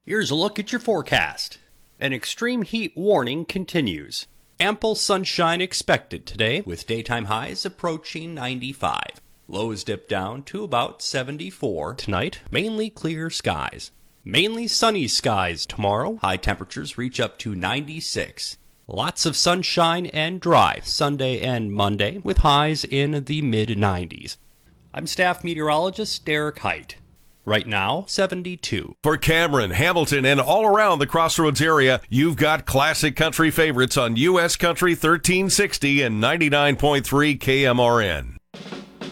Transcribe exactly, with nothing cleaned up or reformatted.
Here's a look at your forecast. An extreme heat warning continues. Ample sunshine expected today, with daytime highs approaching ninety-five. Lows dip down to about seventy-four. Tonight, mainly clear skies. Mainly sunny skies tomorrow. High temperatures reach up to ninety-six. Lots of sunshine and dry Sunday and Monday, with highs in the mid nineties. I'm staff meteorologist Derek Height. Right now, seventy-two. For Cameron, Hamilton, and all around the Crossroads area, you've got classic country favorites on U S Country thirteen sixty and ninety-nine point three K M R N.